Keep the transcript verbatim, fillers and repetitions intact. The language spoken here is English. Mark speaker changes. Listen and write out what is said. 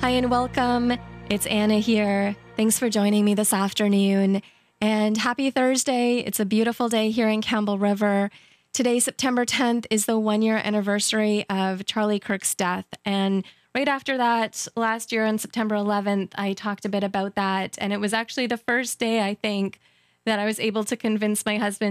Speaker 1: Hi and welcome. It's Anna here. Thanks for joining me this afternoon. And happy Thursday. It's a beautiful day here in Campbell River. Today, September tenth, is the one-year anniversary of Charlie Kirk's death. And right after that, last year on September eleventh, I talked a bit about that. And it was actually the first day, I think, that I was able to convince my husband